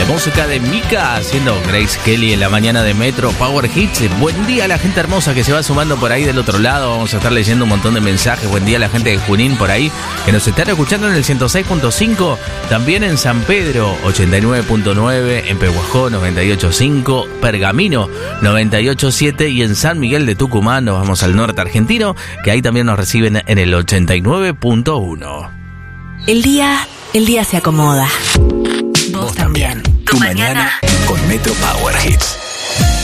La música de Mika haciendo Grace Kelly en la mañana de Metro Power Hits. Buen día a la gente hermosa que se va sumando por ahí del otro lado. Vamos a estar leyendo un montón de mensajes. Buen día a la gente de Junín por ahí que nos están escuchando en el 106.5. También en San Pedro 89.9, en Pehuajó 98.5, Pergamino 98.7 y en San Miguel de Tucumán nos vamos al norte argentino, que ahí también nos reciben en el 89.1. El día se acomoda. Vos también. Tu mañana con Metro Power Hits.